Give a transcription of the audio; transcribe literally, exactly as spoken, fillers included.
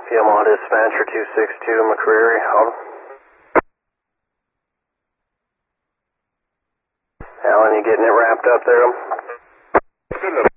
Yamaha Dispatcher two six two, McCreary, over. Alan, you getting it wrapped up there?